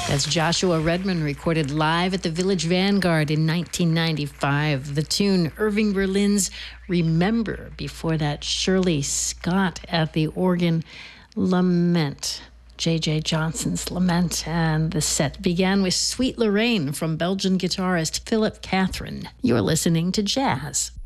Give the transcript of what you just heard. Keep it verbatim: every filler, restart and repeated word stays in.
That's Joshua Redman, recorded live at the Village Vanguard in nineteen ninety-five. The tune, Irving Berlin's Remember. Before that, Shirley Scott at the organ, Lament. J J Johnson's Lament. And the set began with Sweet Lorraine from Belgian guitarist Philip Catherine. You're listening to Jazz